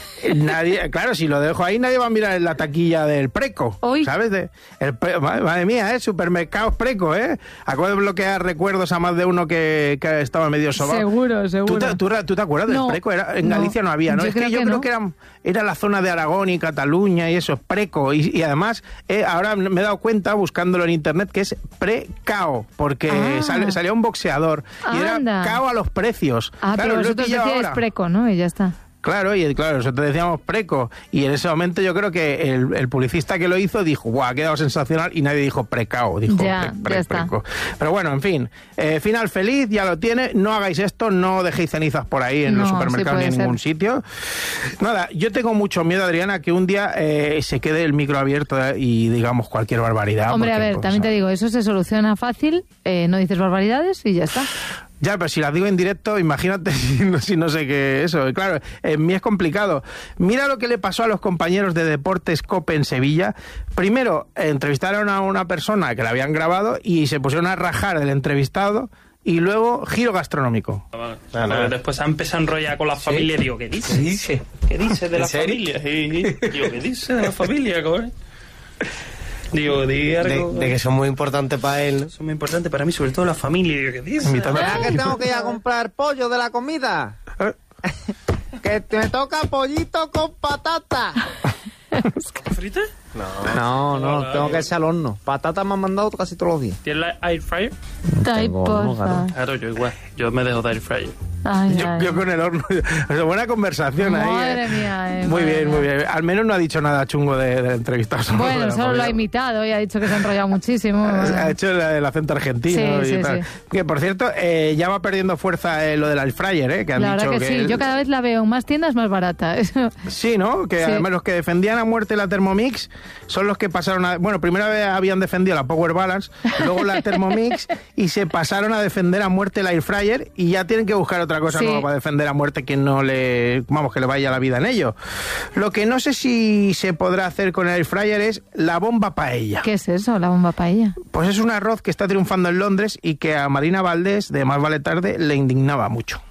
Nadie, claro, si lo dejo ahí, nadie va a mirar en la taquilla del Preco, ¿sabes? De, el pre- madre, madre mía, ¿eh? Supermercados Preco, ¿eh? Acabo de bloquear recuerdos a más de uno que, que estaba medio sobado. Seguro, seguro. ¿Tú te, tú, tú te acuerdas No, del Preco? Era, en no. Galicia no había, ¿no? Yo es creo que yo que creo no. que era, era la zona de Aragón y Cataluña y eso, Preco. Y, y además, eh, ahora me he dado cuenta, buscándolo en internet, que es Precao, porque Ah. sale- salía un boxeador y Anda. era cao a los precios. Ah, Claro, pero lo he vosotros pillado decíais ahora. Preco, ¿no? Y ya está. Claro, y claro, nosotros decíamos Preco. Y en ese momento yo creo que el, el publicista que lo hizo dijo, guau, ha quedado sensacional, y nadie dijo Precao, dijo Ya, pre- pre- ya está. Preco. Pero bueno, en fin, eh, final feliz, ya lo tiene, no hagáis esto, no dejéis cenizas por ahí en No, los sí supermercados ni puede en ningún ser. sitio. Nada, yo tengo mucho miedo, Adriana, que un día eh, se quede el micro abierto eh, y digamos cualquier barbaridad. Hombre, a porque, ver, pues, también te digo, eso se soluciona fácil, eh, no dices barbaridades y ya está. Ya, pero si las digo en directo, imagínate si no, si no sé qué eso. Claro, en mí es complicado. Mira lo que le pasó a los compañeros de Deportes COPE en Sevilla. Primero, eh, entrevistaron a una persona que la habían grabado y se pusieron a rajar del entrevistado, y luego giro gastronómico. Porque después ha empezado a enrollar con la familia y digo, ¿qué dice? ¿Qué dice? ¿Qué dice de ¿En la serio? familia? Y, digo, ¿qué dice de la familia, coño? Digo, di algo. De, de que son muy importantes para él, ¿no? Son muy importantes para mí, sobre todo la familia. Digo, ¿qué dice? ¿Verdad que tengo que ir a comprar pollo de la comida? Que me toca pollito con patata. ¿Frita? No, no, tengo que echar al horno. Patatas me han mandado casi todos los días. ¿Tienes la air fryer? Ay, Tengo horno, porfa. claro. Claro, yo igual. Yo me dejo de air fryer. Ay, Yo, ay. yo con el horno. O sea, buena conversación ahí. Madre ¿eh? mía, eh, Muy madre bien, mía. muy bien. Al menos no ha dicho nada chungo de, de entrevistado. solo de Bueno, la solo lo ha comida. imitado y ha dicho que se ha enrollado muchísimo. Ha hecho el, el acento argentino Sí, y sí, tal. sí. Que por cierto, eh, ya va perdiendo fuerza eh, lo del air fryer, ¿eh? Que han La dicho verdad que, sí, yo cada vez la veo en más tiendas más barata. Eso. Sí, ¿no? Que Sí. además los que defendían a muerte la Thermomix son los que pasaron a... Bueno, primero habían defendido la Power Balance, luego la Thermomix, y se pasaron a defender a muerte el air fryer, y ya tienen que buscar otra cosa Sí. nueva para defender a muerte que no le... Vamos, que le vaya la vida en ello. Lo que no sé si se podrá hacer con el air fryer es la bomba paella. ¿Qué es eso, la bomba paella? Pues es un arroz que está triunfando en Londres y que a Marina Valdés, de Más Vale Tarde, le indignaba mucho.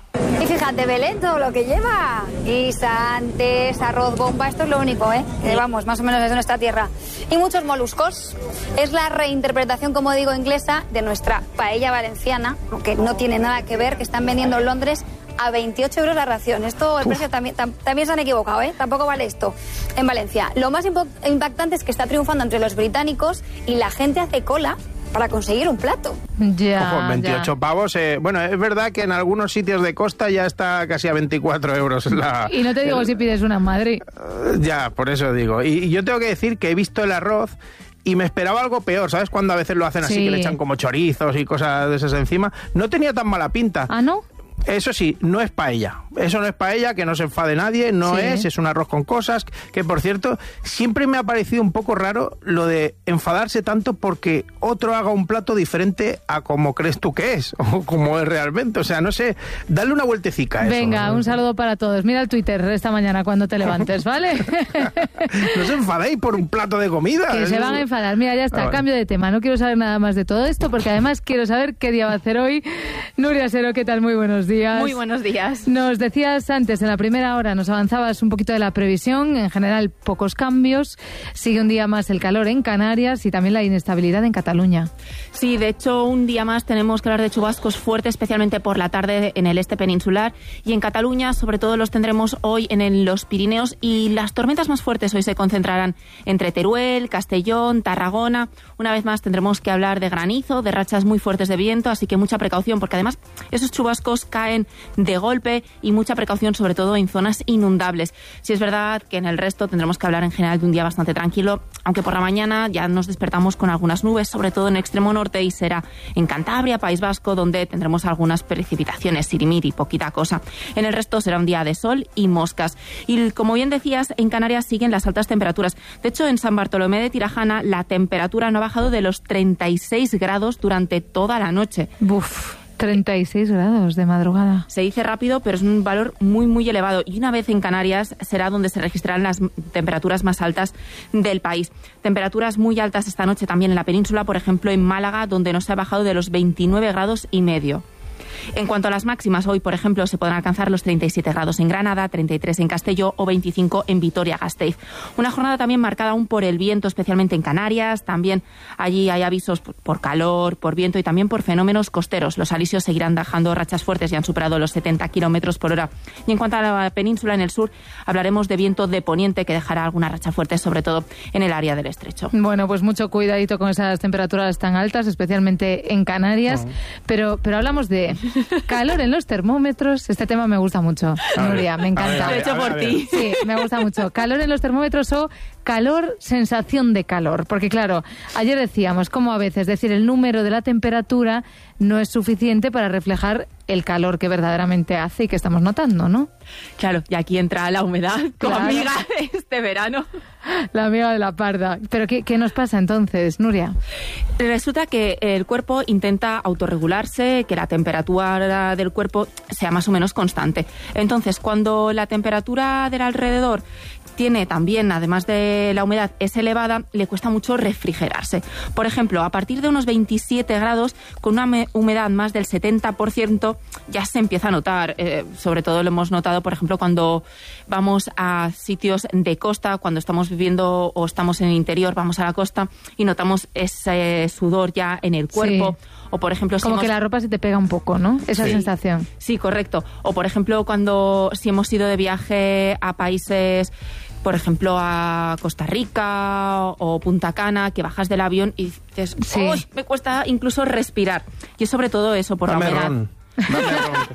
Y fíjate, Belén, todo lo que lleva. Guisantes, arroz, bomba, esto es lo único, ¿eh? Que vamos, más o menos es de nuestra tierra. Y muchos moluscos. Es la reinterpretación, como digo, inglesa de nuestra paella valenciana, aunque no tiene nada que ver, que están vendiendo en Londres a veintiocho euros la ración. Esto, el Uf. precio también, tam, también se han equivocado, ¿eh? Tampoco vale esto en Valencia. Lo más impo- impactante es que está triunfando entre los británicos y la gente hace cola para conseguir un plato. Ya, Ojo, veintiocho ya. pavos. Eh, bueno, es verdad que en algunos sitios de costa ya está casi a veinticuatro euros la... Y no te digo el, si pides una en Madrid. Uh, ya, por eso digo. Y, y yo tengo que decir que he visto el arroz y me esperaba algo peor, ¿sabes? Cuando a veces lo hacen así, Sí. que le echan como chorizos y cosas de esas encima. No tenía tan mala pinta. ¿Ah, no? Eso sí, no es paella. Eso no es paella, que no se enfade nadie, no Sí. es, es un arroz con cosas, que por cierto, siempre me ha parecido un poco raro lo de enfadarse tanto porque otro haga un plato diferente a como crees tú que es, o como es realmente. O sea, no sé, dale una vueltecica a eso. Venga, un saludo para todos. Mira el Twitter esta mañana cuando te levantes, ¿vale? No os enfadéis por un plato de comida. Que se van a enfadar. Mira, ya está, Ah, vale. cambio de tema. No quiero saber nada más de todo esto porque además quiero saber qué día va a hacer hoy. Nuria Sero, ¿qué tal? Muy buenos días. Muy buenos días. Nos decías antes, en la primera hora, nos avanzabas un poquito de la previsión. En general, pocos cambios. Sigue un día más el calor en Canarias y también la inestabilidad en Cataluña. Sí, de hecho, un día más tenemos que hablar de chubascos fuertes, especialmente por la tarde en el este peninsular. Y en Cataluña, sobre todo, los tendremos hoy en el- los Pirineos. Y las tormentas más fuertes hoy se concentrarán entre Teruel, Castellón, Tarragona. Una vez más tendremos que hablar de granizo, de rachas muy fuertes de viento, así que mucha precaución, porque además esos chubascos caen de golpe y mucha precaución, sobre todo en zonas inundables. Si es verdad que en el resto tendremos que hablar en general de un día bastante tranquilo, aunque por la mañana ya nos despertamos con algunas nubes, sobre todo en el extremo norte, y será en Cantabria, País Vasco, donde tendremos algunas precipitaciones, sirimiri, poquita cosa. En el resto será un día de sol y moscas. Y como bien decías, en Canarias siguen las altas temperaturas. De hecho, en San Bartolomé de Tirajana la temperatura no ha bajado de los treinta y seis grados durante toda la noche. Buf. treinta y seis grados de madrugada. Se dice rápido, pero es un valor muy, muy elevado. Y una vez en Canarias será donde se registrarán las temperaturas más altas del país. Temperaturas muy altas esta noche también en la península, por ejemplo en Málaga, donde no se ha bajado de los veintinueve grados y medio. En cuanto a las máximas, hoy, por ejemplo, se podrán alcanzar los treinta y siete grados en Granada, treinta y tres en Castelló o veinticinco en Vitoria-Gasteiz. Una jornada también marcada aún por el viento, especialmente en Canarias. También allí hay avisos por calor, por viento y también por fenómenos costeros. Los alisios seguirán dejando rachas fuertes y han superado los setenta kilómetros por hora. Y en cuanto a la península, en el sur, hablaremos de viento de poniente que dejará alguna racha fuerte, sobre todo en el área del estrecho. Bueno, pues mucho cuidadito con esas temperaturas tan altas, especialmente en Canarias. Oh. Pero, pero hablamos de calor en los termómetros. Este tema me gusta mucho, Nuria, me encanta. Lo he hecho por ti. Sí, me gusta mucho. Calor en los termómetros o calor, sensación de calor. Porque claro, ayer decíamos cómo a veces decir el número de la temperatura no es suficiente para reflejar el calor que verdaderamente hace y que estamos notando, ¿no? Claro, y aquí entra la humedad como Claro. amiga este verano. La amiga de la parda. ¿Pero qué, qué nos pasa entonces, Nuria? Resulta que el cuerpo intenta autorregularse, que la temperatura del cuerpo sea más o menos constante. Entonces, cuando la temperatura del alrededor tiene también, además de la humedad, es elevada, le cuesta mucho refrigerarse. Por ejemplo, a partir de unos veintisiete grados, con una humedad más del setenta por ciento, ya se empieza a notar. Eh, sobre todo lo hemos notado, por ejemplo, cuando vamos a sitios de costa, cuando estamos viviendo o estamos en el interior, vamos a la costa y notamos ese sudor ya en el cuerpo. Sí. O, por ejemplo, si Como hemos... que la ropa se te pega un poco, ¿no? Esa Sí. sensación. Sí, correcto. O, por ejemplo, cuando si hemos ido de viaje a países, por ejemplo, a Costa Rica o Punta Cana, que bajas del avión y dices, Sí. "Uy, me cuesta incluso respirar". Y es sobre todo eso, por Dame la humedad. ron. Dame ron.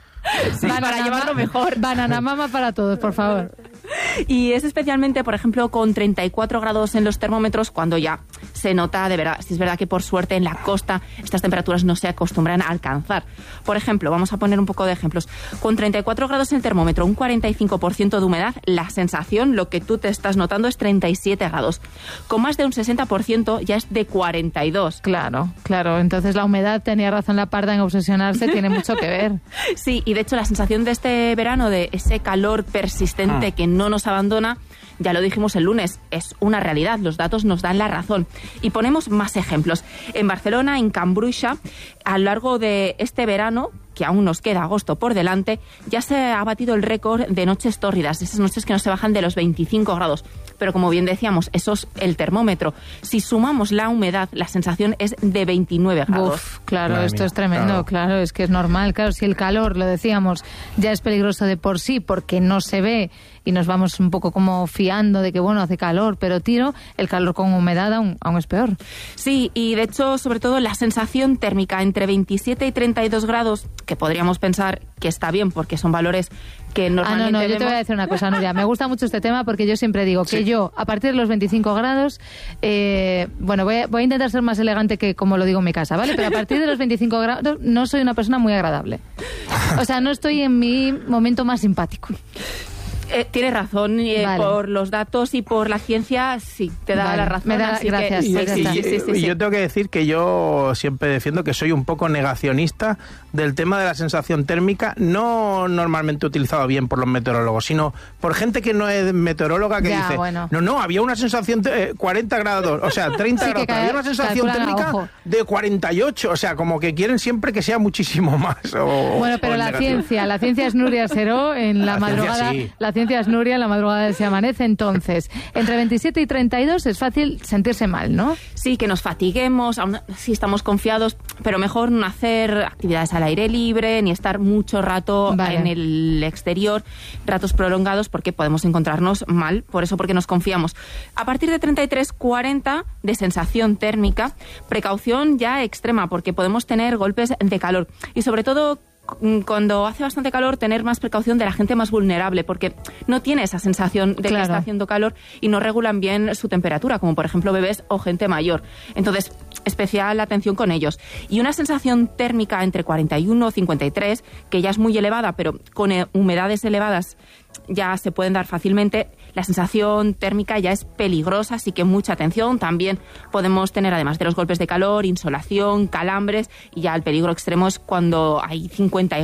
Sí, para llevarlo mejor. Banana mama para todos, por favor. Y es especialmente, por ejemplo, con treinta y cuatro grados en los termómetros, cuando ya se nota de verdad. Si es verdad que por suerte en la costa estas temperaturas no se acostumbran a alcanzar. Por ejemplo, vamos a poner un poco de ejemplos. Con treinta y cuatro grados en el termómetro, un cuarenta y cinco por ciento de humedad, la sensación, lo que tú te estás notando, es treinta y siete grados. Con más de un sesenta por ciento ya es de cuarenta y dos. Claro, claro. Entonces la humedad, tenía razón la parda en obsesionarse, tiene mucho que ver. Sí, y de hecho la sensación de este verano, de ese calor persistente Ah. que no nos abandona, ya lo dijimos el lunes, es una realidad, los datos nos dan la razón. Y ponemos más ejemplos. En Barcelona, en Can Bruixa, a lo largo de este verano, que aún nos queda agosto por delante, ya se ha batido el récord de noches tórridas, esas noches que no se bajan de los veinticinco grados. Pero como bien decíamos, eso es el termómetro. Si sumamos la humedad, la sensación es de veintinueve grados. Uf, claro, Madre esto mía, es tremendo, claro. claro. claro, es que es normal. Claro, si el calor, lo decíamos, ya es peligroso de por sí porque no se ve y nos vamos un poco como fiando de que, bueno, hace calor, pero tiro, el calor con humedad aún, aún es peor. Sí, y de hecho, sobre todo la sensación térmica entre veintisiete y treinta y dos grados, que podríamos pensar que está bien porque son valores que normalmente Ah, no, no, yo vemos. te voy a decir una cosa, Nuria. Me gusta mucho este tema porque yo siempre digo que Sí. yo, a partir de los veinticinco grados, eh, bueno, voy a, voy a intentar ser más elegante que como lo digo en mi casa, ¿vale? Pero a partir de los veinticinco grados no soy una persona muy agradable. O sea, no estoy en mi momento más simpático. Eh, tienes razón, eh, Vale. por los datos y por la ciencia, sí, te da Vale, la razón. me da- así que- gracias, sí, pues ya sí, está. sí, sí, sí, y sí. yo tengo que decir que yo siempre defiendo que soy un poco negacionista del tema de la sensación térmica, no normalmente utilizado bien por los meteorólogos, sino por gente que no es meteoróloga que Ya, dice, bueno. no, no, había una sensación de cuarenta grados, o sea, treinta Sí, que grados, pero ca- había una sensación calculan a térmica ojo. de cuarenta y ocho, o sea, como que quieren siempre que sea muchísimo más. O, Bueno, pero o la negativo. ciencia, la ciencia es Nuria Seró en la, La ciencia madrugada. sí. La ciencia es Nuria en la madrugada de Se Amanece. Entonces, entre veintisiete y treinta y dos es fácil sentirse mal, ¿no? Sí, que nos fatiguemos, aún así estamos confiados, pero mejor no hacer actividades al aire libre, ni estar mucho rato Vale. en el exterior, ratos prolongados, porque podemos encontrarnos mal, por eso porque nos confiamos. A partir de treinta y tres cuarenta de sensación térmica, precaución ya extrema, porque podemos tener golpes de calor. Y sobre todo, cuando hace bastante calor, tener más precaución de la gente más vulnerable, porque no tiene esa sensación de Claro. que está haciendo calor y no regulan bien su temperatura, como por ejemplo bebés o gente mayor. Entonces, especial atención con ellos. Y una sensación térmica entre cuarenta y uno y cincuenta y tres, que ya es muy elevada, pero con eh, humedades elevadas ya se pueden dar fácilmente. La sensación térmica ya es peligrosa, así que mucha atención. También podemos tener, además de los golpes de calor, insolación, calambres, y ya el peligro extremo es cuando hay cincuenta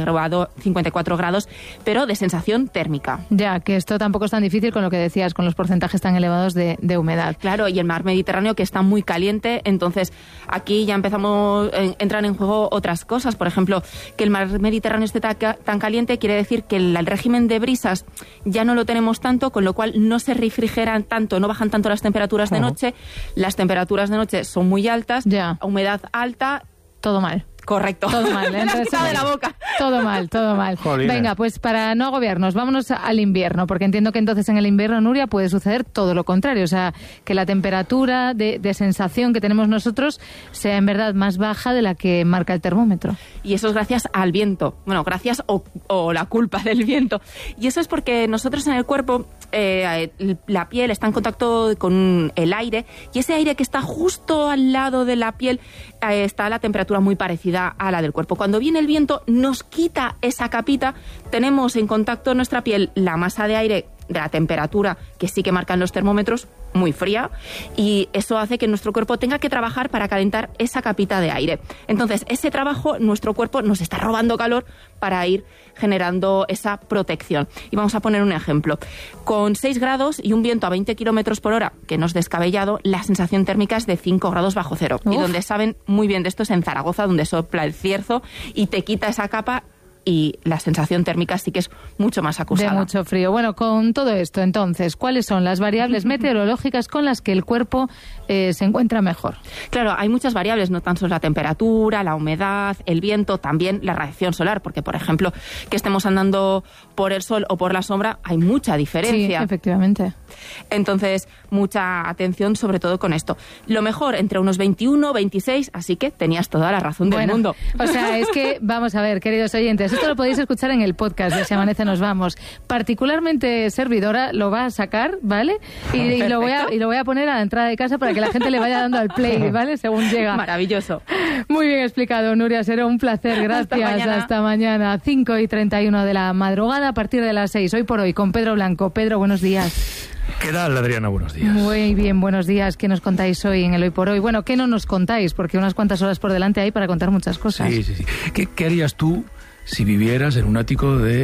y cuatro grados, pero de sensación térmica. Ya, que esto tampoco es tan difícil con lo que decías, con los porcentajes tan elevados de, de humedad. Claro, y el mar Mediterráneo que está muy caliente, entonces aquí ya empezamos, en, entran en juego otras cosas. Por ejemplo, que el mar Mediterráneo esté ta- tan caliente quiere decir que el, el régimen de brisas ya no lo tenemos tanto, con lo cual no se refrigeran tanto, no bajan tanto las temperaturas de Ujú. noche. Las temperaturas de noche son muy altas, Ya. humedad alta. Todo mal. Correcto. Todo mal, ¿eh? Me has Entonces, quitado de la boca. Todo mal, todo mal. Jolines. Venga, pues para no agobiarnos, vámonos al invierno, porque entiendo que entonces en el invierno, Nuria, puede suceder todo lo contrario. O sea, que la temperatura de, de sensación que tenemos nosotros sea en verdad más baja de la que marca el termómetro. Y eso es gracias al viento. Bueno, gracias o, o la culpa del viento. Y eso es porque nosotros en el cuerpo, eh, la piel está en contacto con el aire, y ese aire que está justo al lado de la piel eh, está a la temperatura muy parecida a la del cuerpo. Cuando viene el viento nos quita esa capita, tenemos en contacto nuestra piel la masa de aire de la temperatura que sí que marcan los termómetros, muy fría, y eso hace que nuestro cuerpo tenga que trabajar para calentar esa capita de aire. Entonces, ese trabajo, nuestro cuerpo nos está robando calor para ir generando esa protección. Y vamos a poner un ejemplo. Con seis grados y un viento a veinte kilómetros por hora, que no es descabellado, la sensación térmica es de cinco grados bajo cero. Uf. Y donde saben muy bien de esto es en Zaragoza, donde sopla el cierzo y te quita esa capa, y la sensación térmica sí que es mucho más acusada. De mucho frío. Bueno, con todo esto, entonces, ¿cuáles son las variables meteorológicas con las que el cuerpo eh, se encuentra mejor? Claro, hay muchas variables, no tan solo la temperatura, la humedad, el viento, también la radiación solar, porque, por ejemplo, que estemos andando por el sol o por la sombra, hay mucha diferencia. Sí, efectivamente. Entonces, mucha atención sobre todo con esto. Lo mejor, entre unos veintiuno, veintiséis, así que tenías toda la razón del Bueno, mundo. O sea, es que, vamos a ver, queridos oyentes, esto lo podéis escuchar en el podcast de Si Amanece Nos Vamos. Particularmente servidora lo va a sacar, ¿vale? Y, y lo voy a, y lo voy a poner a la entrada de casa para que la gente le vaya dando al play, ¿vale? Según llega. Maravilloso. Muy bien explicado, Nuria Seró, un placer, gracias. Hasta mañana. Hasta mañana, cinco y treinta y uno de la madrugada, a partir de las seis, hoy por hoy, con Pedro Blanco. Pedro, buenos días. ¿Qué tal, Adriana? Buenos días. Muy bien, buenos días. ¿Qué nos contáis hoy en el Hoy por Hoy? Bueno, ¿qué no nos contáis? Porque unas cuantas horas por delante hay para contar muchas cosas. Sí, sí, sí. ¿Qué, qué harías tú si vivieras en un ático de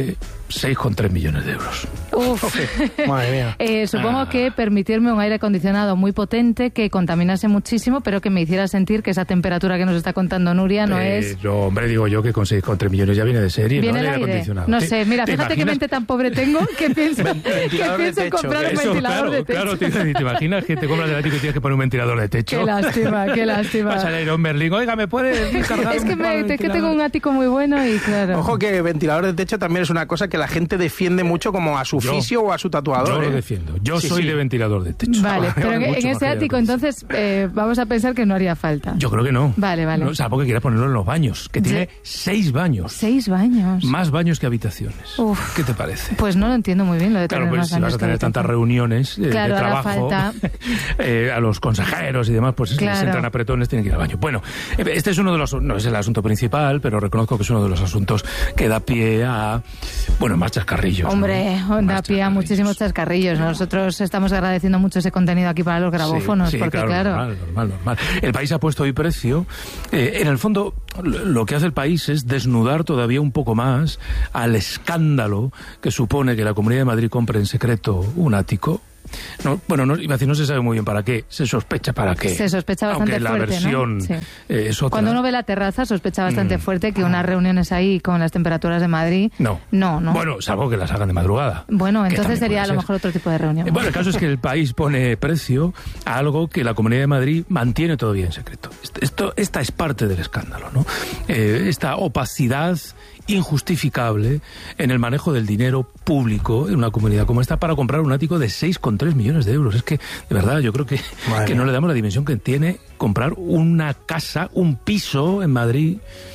seis coma tres millones de euros. Uf. Madre mía. Eh, supongo Ah. que permitirme un aire acondicionado muy potente que contaminase muchísimo, pero que me hiciera sentir que esa temperatura que nos está contando Nuria no Eh, es... no, hombre, digo yo que con seis coma tres millones ya viene de serie, Viene ¿no? el aire aire. acondicionado. No ¿Te- sé, mira, te fíjate qué imaginas? mente tan pobre tengo que pienso, que Ventilador de pienso en techo. comprar un Eso, ventilador claro, de techo. claro, te, iba a decir, ¿te imaginas que te compras el ático y tienes que poner un ventilador de techo? Qué lástima, qué lástima. Vas a ir a un Berlín, oiga, ¿me puedes cargar Es que, un me, par de es que tengo ventiladores? un ático muy bueno y claro... Ojo que ventilador de techo también es una cosa que la gente defiende mucho como a su Yo- fisio o a su tatuador. Yo lo ¿eh? defiendo. Yo Sí, soy sí. de ventilador de techo. Vale, pero en, Mucho en más ese que de ático aire entonces eh, vamos a pensar que no haría falta. Yo creo que no. Vale, vale. No, salvo que quiera ponerlo en los baños, que tiene Sí. seis baños. Seis baños. Más baños que habitaciones. Uf. ¿Qué te parece? Pues no lo entiendo muy bien lo de Claro, tener pues más si vas baños a que tener habitaciones. tantas reuniones eh, Claro, de hará trabajo, falta. eh, a los consejeros y demás, pues Claro. les entran apretones, tienen que ir al baño. Bueno, eh, este es uno de los, no es el asunto principal, pero reconozco que es uno de los asuntos que da pie a, bueno, más chascarrillos. ¿no? Hombre, da pie a muchísimos chascarrillos. Nosotros estamos agradeciendo mucho ese contenido aquí para los grabófonos, Sí, sí, porque claro, claro... Normal, normal, normal. El país ha puesto hoy precio. Eh, en el fondo, lo lo que hace el país es desnudar todavía un poco más al escándalo que supone que la Comunidad de Madrid compre en secreto un ático. No, bueno, no, iba a decir, no se sabe muy bien para qué, se sospecha para qué. Se sospecha bastante Aunque la fuerte, ¿no? versión Sí. eh, es otra. Cuando uno ve la terraza sospecha bastante Mm. fuerte que unas reuniones ahí con las temperaturas de Madrid... No. No, no. Bueno, salvo que las hagan de madrugada. Bueno, que entonces también sería a puede lo ser. mejor otro tipo de reunión. Eh, Bueno, el caso es que el país pone precio a algo que la Comunidad de Madrid mantiene todavía en secreto. Esto, esta es parte del escándalo, ¿no? Eh, esta opacidad injustificable en el manejo del dinero público en una comunidad como esta para comprar un ático de seis coma tres millones de euros. Es que, de verdad, yo creo que, que no le damos la dimensión que tiene comprar una casa, un piso en Madrid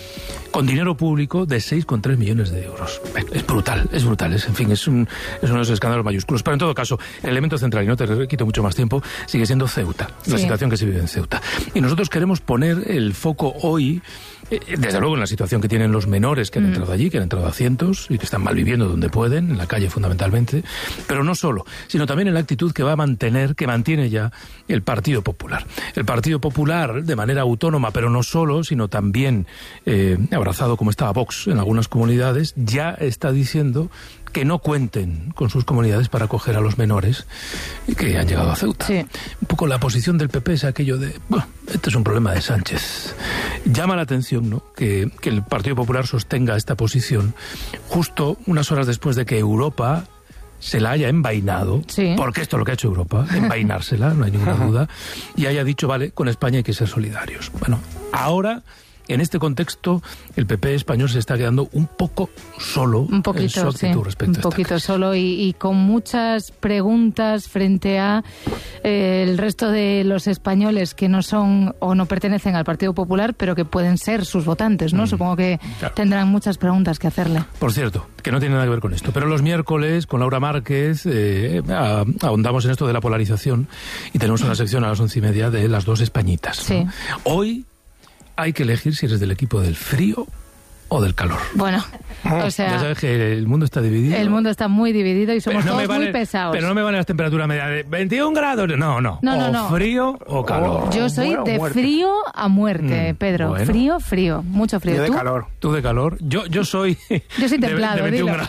con dinero público de seis coma tres millones de euros. Es brutal, es brutal. Es, en fin, es, un, es uno de los escándalos mayúsculos. Pero en todo caso, el elemento central, y no te quito mucho más tiempo, sigue siendo Ceuta, la Sí. situación que se vive en Ceuta. Y nosotros queremos poner el foco hoy, eh, desde luego en la situación que tienen los menores que han Mm. entrado allí, que han entrado a cientos y que están mal viviendo donde pueden, en la calle fundamentalmente, pero no solo, sino también en la actitud que va a mantener, que mantiene ya el Partido Popular. El Partido Popular, de manera autónoma, pero no solo, sino también eh, abrazado como está Vox en algunas comunidades, ya está diciendo que no cuenten con sus comunidades para acoger a los menores que han llegado a Ceuta. Sí. Un poco la posición del P P es aquello de, bueno, este es un problema de Sánchez. Llama la atención, ¿no?, que, que el Partido Popular sostenga esta posición justo unas horas después de que Europa se la haya envainado, Sí. porque esto es lo que ha hecho Europa, envainársela, no hay ninguna duda, y haya dicho, vale, con España hay que ser solidarios. Bueno, ahora, en este contexto, el P P español se está quedando un poco solo Un en su poquito, sí. actitud respecto Un a esta poquito solo y, y con muchas preguntas frente a eh, el resto de los españoles que no son o no pertenecen al Partido Popular, pero que pueden ser sus votantes, ¿no? Supongo que claro. tendrán muchas preguntas que hacerle. Por cierto, que no tiene nada que ver con esto, pero los miércoles con Laura Márquez eh, a- ahondamos en esto de la polarización y tenemos una sección a las once y media de las dos Españitas, ¿no? Sí. Hoy hay que elegir si eres del equipo del frío o del calor. Bueno, o ya sea, sabes que el mundo está dividido. el mundo está muy dividido y somos Pero no me todos muy valen- pesados. Pero no me van a las temperaturas medias de veintiún grados. No, no. No, no, o no. frío o calor. Yo soy Bueno, de muerte. frío a muerte, Mm, Pedro. bueno. Frío, frío, mucho frío. ¿Tú? Tú de calor. Yo, yo soy... Yo soy de- templado, de veintiún dilo. grados.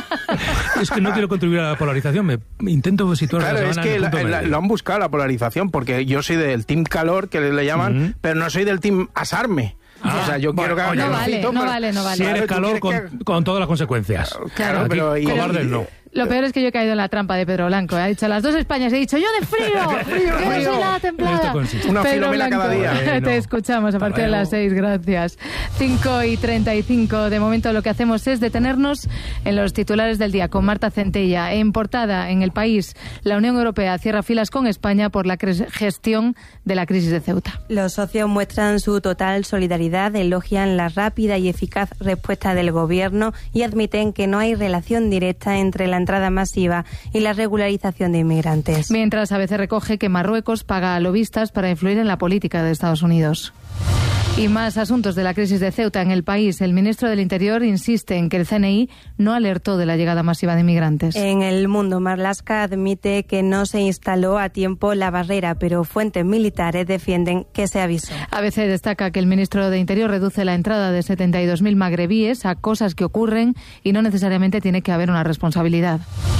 Es que no quiero contribuir a la polarización. Me intento situar Claro, la es semana que en el la- punto la- medio. lo han buscado la polarización, porque yo soy del team calor, que le, le llaman, pero no soy del team asarme. o sea, yo quiero que haga No vale, calorcito, no pero- vale, no vale. Si eres Claro, tú calor quieres con, con todas las consecuencias. Claro, Aquí, pero y- cobardes no. Lo peor es que yo he caído en la trampa de Pedro Blanco. Ha dicho las dos Españas. He dicho yo de frío. Frío, Yo frío. soy la En esto templada. consiste. Una Pedro Filomena Blanco, cada día. Bueno. Te escuchamos a partir de las seis. Gracias. cinco y treinta y cinco. De momento lo que hacemos es detenernos en los titulares del día con Marta Centella. En portada, en El País, la Unión Europea cierra filas con España por la cres- gestión de la crisis de Ceuta. Los socios muestran su total solidaridad, elogian la rápida y eficaz respuesta del Gobierno y admiten que no hay relación directa entre la entrada masiva y la regularización de inmigrantes. Mientras A B C recoge que Marruecos paga a lobistas para influir en la política de Estados Unidos. Y más asuntos de la crisis de Ceuta en el país. El ministro del Interior insiste en que el C N I no alertó de la llegada masiva de inmigrantes. En El Mundo, Marlaska admite que no se instaló a tiempo la barrera, pero fuentes militares defienden que se avisó. A B C destaca que el ministro de Interior reduce la entrada de setenta y dos mil magrebíes a cosas que ocurren y no necesariamente tiene que haber una responsabilidad.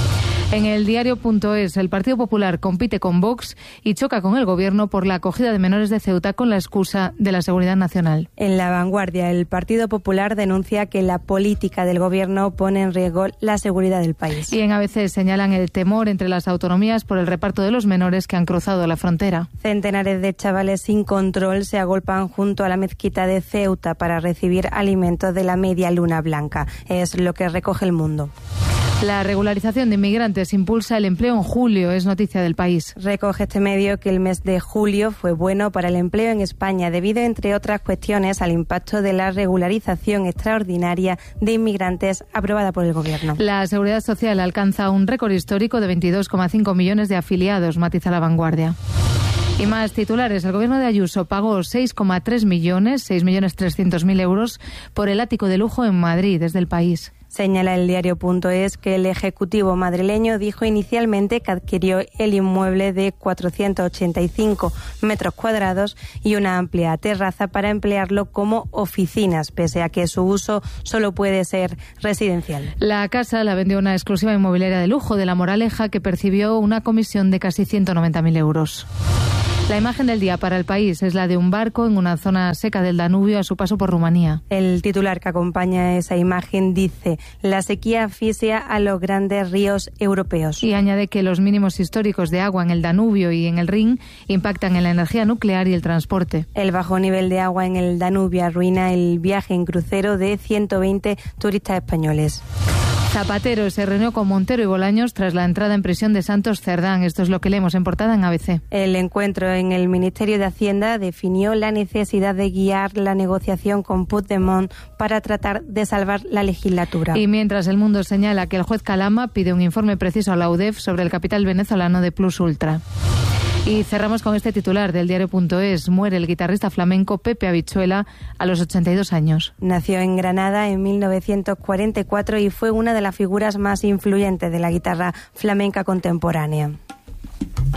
En el diario punto es, el Partido Popular compite con Vox y choca con el Gobierno por la acogida de menores de Ceuta con la excusa de la seguridad nacional. En La Vanguardia, el Partido Popular denuncia que la política del Gobierno pone en riesgo la seguridad del país. Y en A B C señalan el temor entre las autonomías por el reparto de los menores que han cruzado la frontera. Centenares de chavales sin control se agolpan junto a la mezquita de Ceuta para recibir alimentos de la Media Luna Blanca. Es lo que recoge El Mundo. La regularización de inmigrantes impulsa el empleo en julio, es noticia del país. Recoge este medio que el mes de julio fue bueno para el empleo en España debido, entre otras cuestiones, al impacto de la regularización extraordinaria de inmigrantes aprobada por el Gobierno. La Seguridad Social alcanza un récord histórico de veintidós coma cinco millones de afiliados, matiza La Vanguardia. Y más titulares. El Gobierno de Ayuso pagó seis coma tres millones, seis millones trescientos mil euros por el ático de lujo en Madrid, desde El País. Señala el diario punto es que el Ejecutivo madrileño dijo inicialmente que adquirió el inmueble de cuatrocientos ochenta y cinco metros cuadrados y una amplia terraza para emplearlo como oficinas, pese a que su uso solo puede ser residencial. La casa la vendió una exclusiva inmobiliaria de lujo de La Moraleja, que percibió una comisión de casi ciento noventa mil euros. La imagen del día para El País es la de un barco en una zona seca del Danubio a su paso por Rumanía. El titular que acompaña esa imagen dice: la sequía asfixia a los grandes ríos europeos. Y añade que los mínimos históricos de agua en el Danubio y en el Rin impactan en la energía nuclear y el transporte. El bajo nivel de agua en el Danubio arruina el viaje en crucero de ciento veinte turistas españoles. Zapatero se reunió con Montero y Bolaños tras la entrada en prisión de Santos Cerdán. Esto es lo que leemos en portada en A B C. El encuentro en el Ministerio de Hacienda definió la necesidad de guiar la negociación con Puigdemont para tratar de salvar la legislatura. Y mientras El Mundo señala que el juez Calama pide un informe preciso a la U D E F sobre el capital venezolano de Plus Ultra. Y cerramos con este titular del diario punto es. Muere el guitarrista flamenco Pepe Habichuela a los ochenta y dos años. Nació en Granada en mil novecientos cuarenta y cuatro y fue una de las figuras más influyentes de la guitarra flamenca contemporánea.